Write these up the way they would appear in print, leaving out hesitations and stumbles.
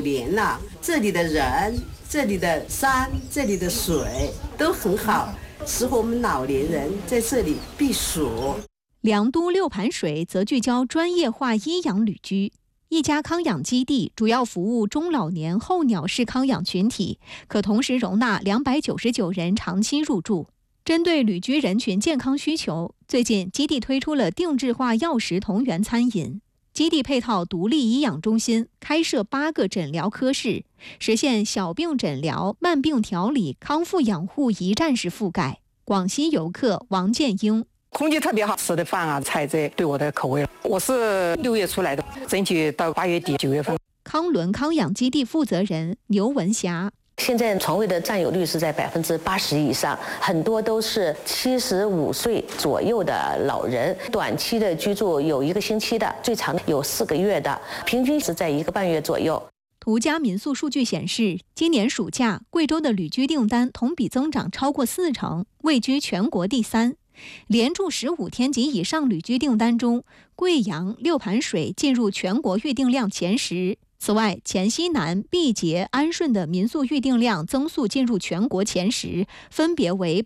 年了，这里的人、这里的山、这里的水都很好，适合我们老年人在这里避暑。 良都六盘水则聚焦专业化医养旅居，一家康养基地主要服务中老年候鸟式康养群体，可同时容纳299人长期入住。针对旅居人群健康需求，最近基地推出了定制化药食同源餐饮。基地配套独立医养中心，开设8个诊疗科室，实现小病诊疗、慢病调理、康复养护一站式覆盖。广西游客王建英。 空气特别好，吃的饭啊菜这对我的口味，我是6月出来的，争取到8月底9月份。 康伦康养基地负责人牛文霞。 现在床位的占有率是在80%以上，很多都是75岁左右的老人，短期的居住有1个星期的，最长有4个月的，平均是在1个半月左右。 途家民宿数据显示，今年暑假贵州的旅居订单同比增长超过40%，位居全国第3。连住15天及以上旅居订单中，贵阳、六盘水进入全国预订量前10。此外，黔西南、毕节、安顺的民宿预订量增速进入全国前10，分别为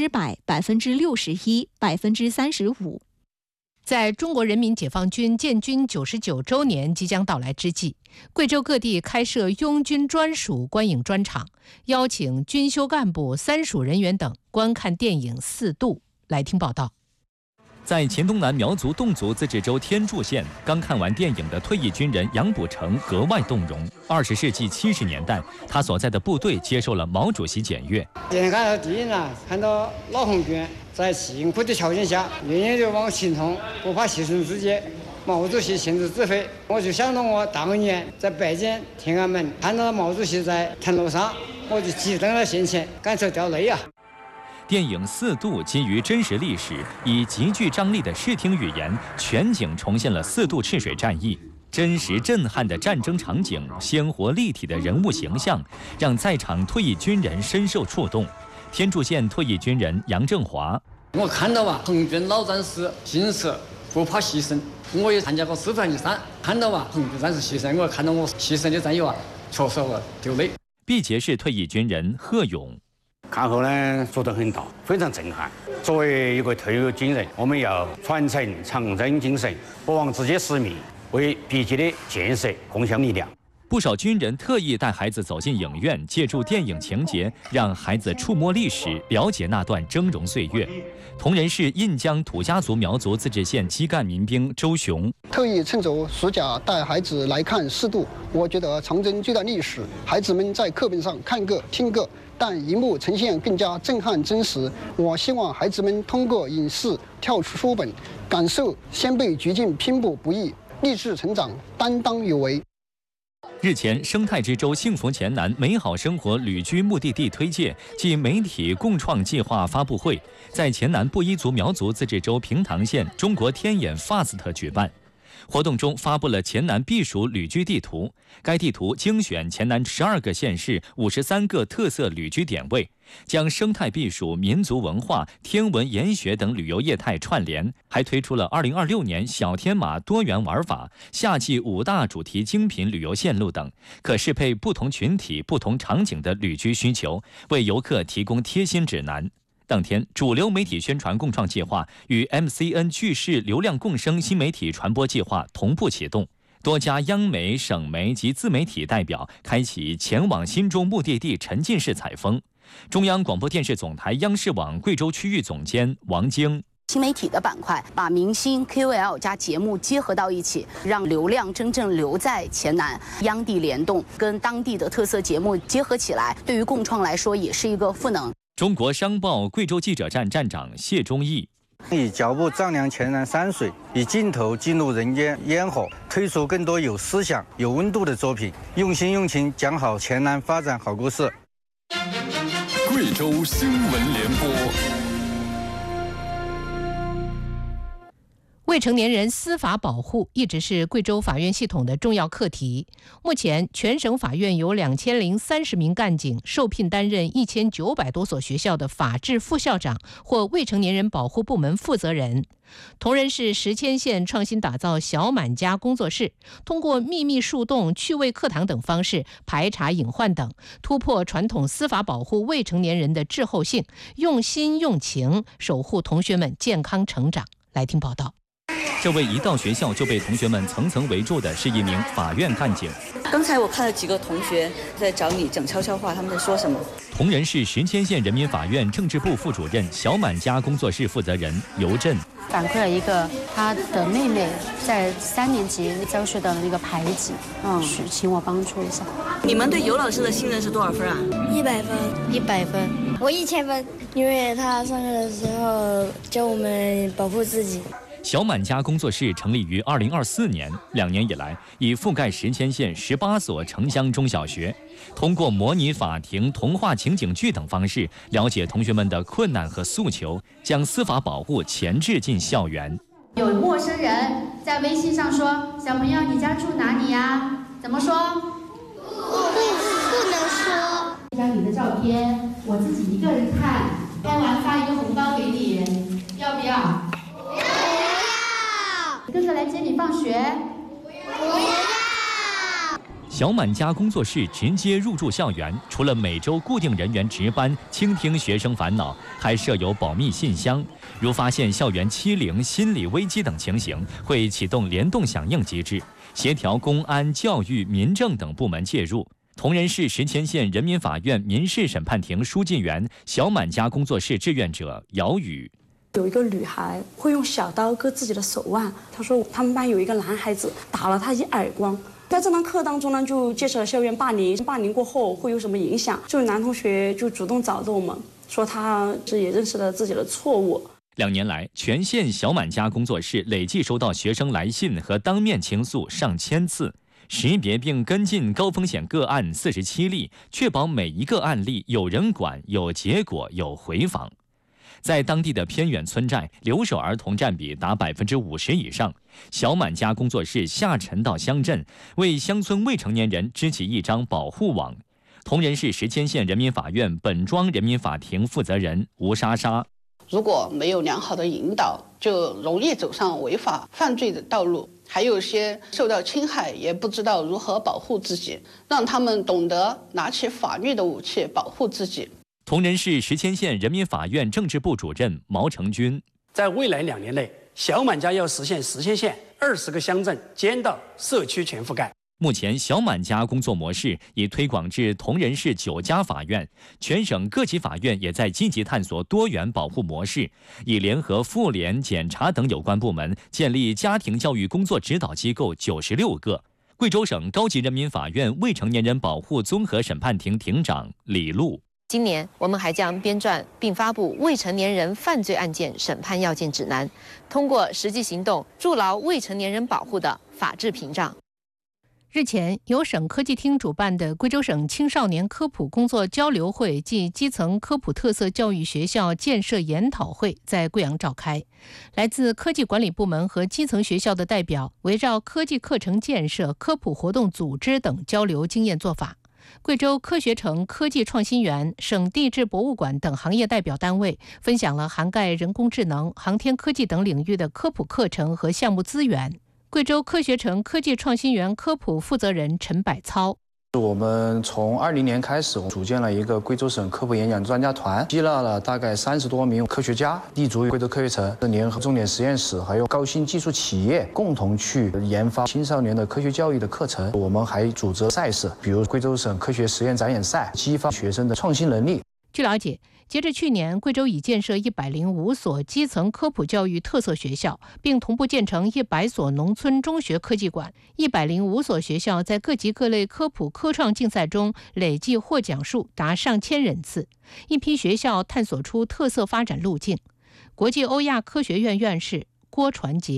100%、61%、35%。 在中国人民解放军建军99周年即将到来之际，贵州各地开设拥军专属观影专场，邀请军修干部、3属人员等观看电影《4度》。来听报道。 在黔东南苗族侗族自治州天柱县，刚看完电影的退役军人杨补成格外动容。20世纪70年代，他所在的部队接受了毛主席检阅。 今天看到电影了，看到老红军在辛苦的条件下，愿意流亡情同，不怕牺牲自己。毛主席亲自指挥，我就想到我当年在北京天安门看到毛主席在藤楼上，我就激动了心情，感受掉泪啊。 电影《4度》基于真实历史，以极具张力的视听语言，全景重现了4度赤水战役。真实震撼的战争场景，鲜活立体的人物形象，让在场退役军人深受触动。天柱县退役军人杨正华： 我看到红军老战士心实，不怕牺牲。我也参加过师范13，看到红军战士牺牲，我看到我牺牲的战友确实我流泪。 毕节市退役军人贺勇。 看后呢，触动很大，非常震撼。作为一个退役军人，我们要传承长征精神，不忘自己使命，为毕节的建设贡献力量。 不少军人特意带孩子走进影院，借助电影情节，让孩子触摸历史，了解那段峥嵘岁月。铜仁市印江土家族苗族自治县基干民兵周雄： 特意趁着暑假带孩子来看4度，我觉得长征这段历史，孩子们在课本上看个听个，但荧幕呈现更加震撼真实。我希望孩子们通过影视跳出书本，感受先辈举进拼搏不易，励志成长，担当有为。 日前，生态之州幸福黔南美好生活旅居目的地推介暨媒体共创计划发布会在黔南布依族苗族自治州平塘县中国天眼 FAST 举办。活动中发布了黔南避暑旅居地图，该地图精选黔南12个县市53个特色旅居点位，将生态避暑、民族文化、天文研学等旅游业态串联，还推出了2026年小天马多元玩法、夏季5大主题精品旅游线路等，可适配不同群体、不同场景的旅居需求，为游客提供贴心指南。当天，主流媒体宣传共创计划与 MCN 巨势流量共生新媒体传播计划同步启动，多家央媒、省媒及自媒体代表开启前往心中目的地沉浸式采风。中央广播电视总台央视网贵州区域总监王晶： 新媒体的板块把明星 KOL 加节目结合到一起，让流量真正留在黔南，央地联动，跟当地的特色节目结合起来，对于共创来说也是一个赋能。 中国商报贵州记者站站长谢忠义： 以脚步丈量黔南山水，以镜头记录人间烟火，推出更多有思想、有温度的作品，用心用情讲好黔南发展好故事。 贵州新闻联播。 为未成年人司法保护一直是贵州法院系统的重要课题。目前，全省法院有2030名干警受聘担任1900多所学校的法制副校长或未成年人保护部门负责人。铜仁市石阡县创新打造小满家工作室，通过秘密树洞、趣味课堂等方式排查隐患等，突破传统司法保护未成年人的滞后性，用心用情守护同学们健康成长。来听报道。 这位一到学校就被同学们层层围住的是一名法院干警。 刚才我看了几个同学在找你讲悄悄话，他们在说什么？ 铜仁市石阡县人民法院政治部副主任小满家工作室负责人尤震反馈了一个他的妹妹在3年级遭受到了那个排挤，请我帮助一下。 你们对尤老师的信任是多少分啊 ？100分，100分，我1000分，因为他上课的时候教我们保护自己。 小满家工作室成立于2024年，2年以来，已覆盖石阡县18所城乡中小学，通过模拟法庭、童话情景剧等方式，了解同学们的困难和诉求，将司法保护前置进校园。 有陌生人在微信上说：“小朋友，你家住哪里呀？”怎么说？ 不能说。 这张你的照片，我自己一个人看，拍完发一个红包给你，要不要？哥哥来接你放学。 小满家工作室直接入驻校园，除了每周固定人员值班倾听学生烦恼，还设有保密信箱。如发现校园欺凌、心理危机等情形，会启动联动响应机制，协调公安、教育、民政等部门介入。铜仁市石阡县人民法院民事审判庭书记员、小满家工作室志愿者姚宇。 有一个女孩会用小刀割自己的手腕，她说他们班有一个男孩子打了她一耳光。在这堂课当中呢，就介绍了校园霸凌，霸凌过后会有什么影响。就男同学就主动找到我们，说他也认识了自己的错误。 2年来，全县小满家工作室累计收到学生来信和当面倾诉上千次，识别并跟进高风险个案47例，确保每一个案例有人管、有结果、有回访。在当地的偏远村寨，留守儿童占比达50%以上。小满家工作室下沉到乡镇，为乡村未成年人织起一张保护网。铜仁市石阡县人民法院本庄人民法庭负责人吴莎莎： 如果没有良好的引导，就容易走上违法犯罪的道路。还有些受到侵害也不知道如何保护自己，让他们懂得拿起法律的武器保护自己。 铜仁市石阡县人民法院政治部主任毛成军： 在未来2年内，小满家要实现石阡县20个乡镇街道社区全覆盖。 目前，小满家工作模式已推广至铜仁市9家法院，全省各级法院也在积极探索多元保护模式，已联合妇联、检察等有关部门建立家庭教育工作指导机构96个。贵州省高级人民法院未成年人保护综合审判庭庭长李璐： 今年我们还将编撰并发布《未成年人犯罪案件审判要件指南》，通过实际行动筑牢未成年人保护的法治屏障。 日前，由省科技厅主办的贵州省青少年科普工作交流会暨基层科普特色教育学校建设研讨会在贵阳召开。来自科技管理部门和基层学校的代表围绕科技课程建设、科普活动组织等交流经验做法。贵州科学城科技创新园、省地质博物馆等行业代表单位分享了涵盖人工智能、航天科技等领域的科普课程和项目资源。贵州科学城科技创新园科普负责人陈百操： 我们从20年开始组建了一个贵州省科普演讲专家团，吸纳了大概30多名科学家，立足于贵州科学城，联合重点实验室还有高新技术企业，共同去研发青少年的科学教育的课程。我们还组织赛事，比如贵州省科学实验展演赛，激发学生的创新能力。 据了解，截至去年，贵州已建设105所基层科普教育特色学校，并同步建成100所农村中学科技馆。105所学校在各级各类科普科创竞赛中累计获奖数达上千人次，一批学校探索出特色发展路径。国际欧亚科学院院士郭传杰：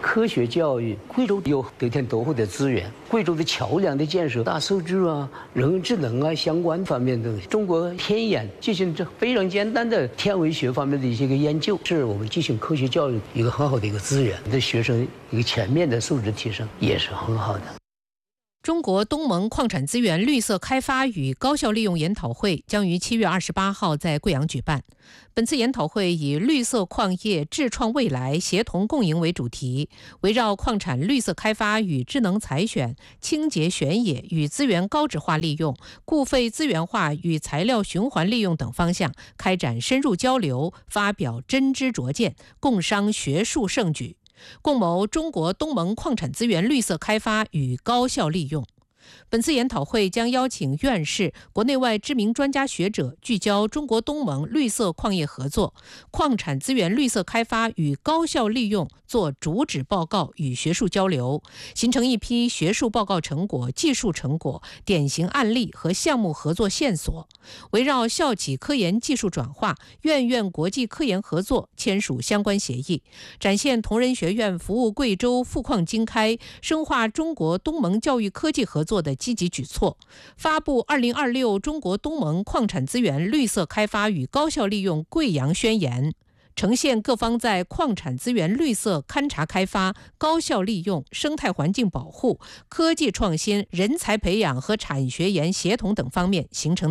科学教育，贵州有得天独厚的资源，贵州的桥梁的建设、大数据啊、人工智能啊相关方面的，中国天眼进行这非常简单的天文学方面的一些个研究，是我们进行科学教育一个很好的一个资源，对学生一个全面的素质提升也是很好的。 中国东盟矿产资源绿色开发与高效利用研讨会将于7月28号在贵阳举办。本次研讨会以绿色矿业智创未来协同共赢为主题，围绕矿产绿色开发与智能采选、清洁选野与资源高质化利用、固废资源化与材料循环利用等方向开展深入交流，发表真知灼见，共商学术盛举，共谋中国东盟矿产资源绿色开发与高效利用。本次研讨会将邀请院士、国内外知名专家学者，聚焦中国东盟绿色矿业合作、矿产资源绿色开发与高效利用做主旨报告与学术交流，形成一批学术报告成果、技术成果、典型案例和项目合作线索，围绕校企科研技术转化、院院国际科研合作签署相关协议，展现同仁学院服务贵州富矿经开、深化中国东盟教育科技合作的积极举措，发布2026中国东盟矿产资源绿色开发与高效利用贵阳宣言，呈现各方在矿产资源绿色勘察开发、高效利用、生态环境保护、科技创新、人才培养和产学研协同等方面形成的